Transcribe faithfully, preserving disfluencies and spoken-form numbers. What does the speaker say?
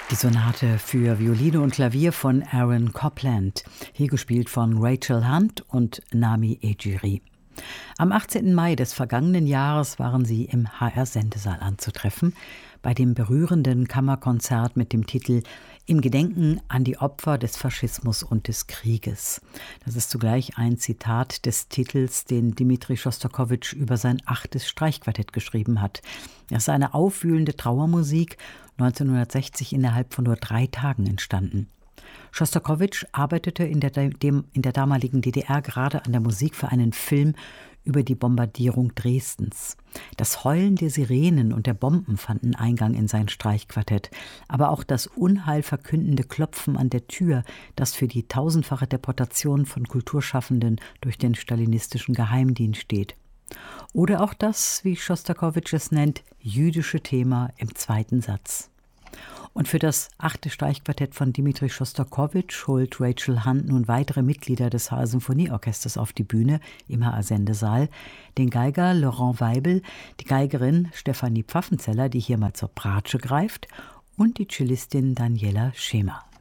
Die Sonate für Violine und Klavier von Aaron Copland, hier gespielt von Rachel Hunt und Nami Ejiri. Am achtzehnten Mai des vergangenen Jahres waren sie im H R-Sendesaal anzutreffen, bei dem berührenden Kammerkonzert mit dem Titel »Im Gedenken an die Opfer des Faschismus und des Krieges«. Das ist zugleich ein Zitat des Titels, den Dmitri Schostakowitsch über sein achtes Streichquartett geschrieben hat. Das ist eine aufwühlende Trauermusik, neunzehnhundertsechzig innerhalb von nur drei Tagen entstanden. Schostakowitsch arbeitete in der, dem, in der damaligen D D R gerade an der Musik für einen Film über die Bombardierung Dresdens. Das Heulen der Sirenen und der Bomben fanden Eingang in sein Streichquartett, aber auch das unheilverkündende Klopfen an der Tür, das für die tausendfache Deportation von Kulturschaffenden durch den stalinistischen Geheimdienst steht. Oder auch das, wie Schostakowitsch es nennt, jüdische Thema im zweiten Satz. Und für das achte Streichquartett von Dmitri Schostakowitsch holt Rachel Hunt nun weitere Mitglieder des H R-Symphonieorchesters auf die Bühne im H R-Sendesaal. Den Geiger Laurent Weibel, die Geigerin Stefanie Pfaffenzeller, die hier mal zur Bratsche greift, und die Cellistin Daniela Schemer.